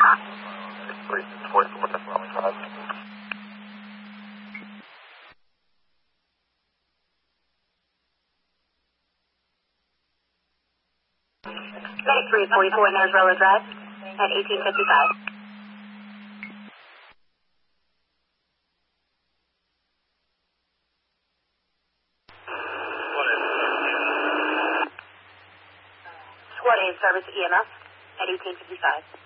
Medic 344 Narragansett Drive at 1855. Squad A service EMS at 1855.